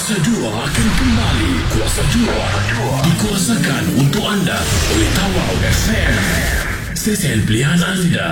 Kuasa 2 akan kembali. Kuasa 2 dikuasakan untuk anda oleh Tawau FM, stesen pilihan anda.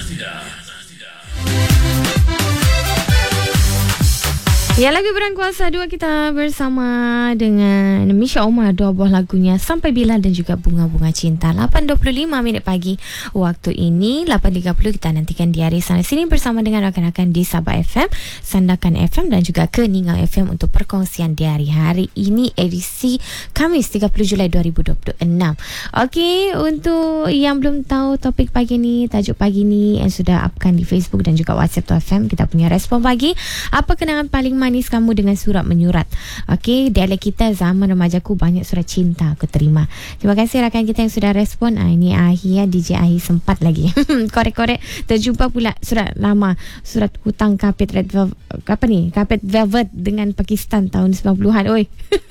Ya, lagu berkuasa 2 kita bersama dengan Misha Omar, dua buah lagunya Sampai Bila dan juga Bunga-Bunga Cinta. 8.25 minit pagi waktu ini. 8.30 kita nantikan Diari Sana Sini bersama dengan rakan-rakan di Sabah FM, Sandakan FM dan juga Keningal FM untuk perkongsian diari hari ini, edisi Khamis 30 Julai 2026. Okey, untuk yang belum tahu topik pagi ni, tajuk pagi ni yang sudah upkan di Facebook dan juga WhatsApp Tu FM, kita punya respon pagi. Apa kenangan paling manis kamu dengan surat menyurat? Okey, dialek kita zaman remajaku banyak surat cinta aku terima. Terima kasih rakan kita yang sudah respon. Ini Ahi ya, DJ Ahi sempat lagi. Korek-korek terjumpa pula surat lama, surat hutang kapit red velvet, kapit velvet dengan Pakistan tahun 90-an. Oi.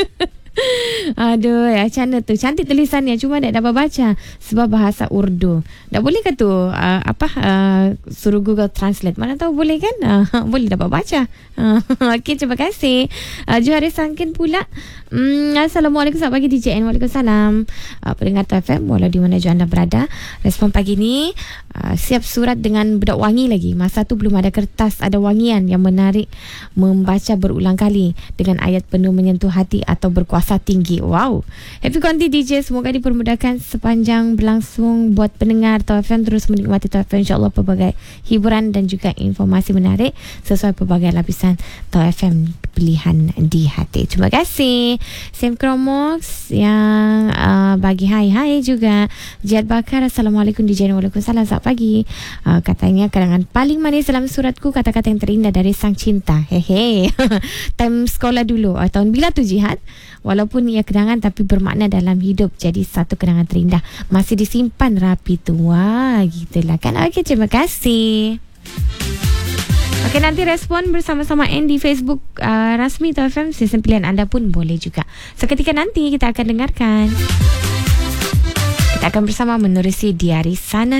Aduh, macam mana tu? Cantik tulisannya, cuma tak dapat baca sebab bahasa Urdu. Tak boleh ke tu suruh Google Translate? Mana tahu boleh kan? Boleh dapat baca. Okey, terima kasih. Johari Sangkin pula. Assalamualaikum, selamat pagi DJN. Waalaikumsalam. Pendengar TFM, walau di mana juga anda berada. Respon pagi ni, siap surat dengan bedak wangi lagi. Masa tu belum ada kertas, ada wangian yang menarik, membaca berulang kali dengan ayat penuh menyentuh hati atau berkuasa tinggi. Wow. Happy konti DJ, semoga dipermudahkan sepanjang berlangsung buat pendengar TFM terus menikmati TFM, insyaAllah pelbagai hiburan dan juga informasi menarik sesuai pelbagai lapisan TFM pilihan di hati. Terima kasih Sam Kromox yang bagi hai juga. Jihad Bakar, Assalamualaikum DJ. Waalaikumsalam, selamat pagi. Katanya kenangan paling manis dalam suratku, kata-kata yang terindah dari sang cinta. Hehe. Time sekolah dulu. Tahun bila tu Jihad? Walaupun ia kenangan tapi bermakna dalam hidup, jadi satu kenangan terindah masih disimpan rapi tu. Wah, gitulah kan. Okey, terima kasih. Okey, nanti respon bersama-sama di Facebook rasmi TFM, stesen pilihan anda pun boleh juga. Seketika nanti kita akan dengarkan. Kita akan bersama menerusi Diari Sana